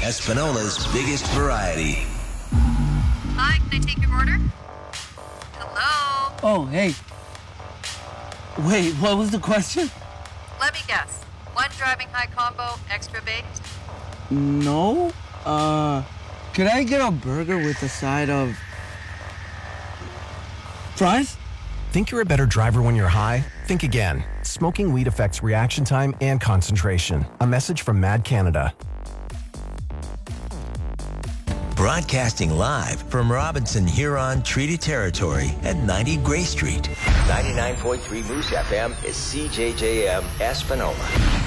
Espinola's biggest variety. Hi, can I take your order? Hello? Oh, hey. Wait, what was the question? Let me guess. One driving high combo, extra baked? No. Could I get a burger with a side of fries? Think you're a better driver when you're high? Think again. Smoking weed affects reaction time and concentration. A message from Mad Canada. Broadcasting live from Robinson Huron Treaty Territory at 90 Gray Street. 99.3 Moose FM is CJJM Espinola.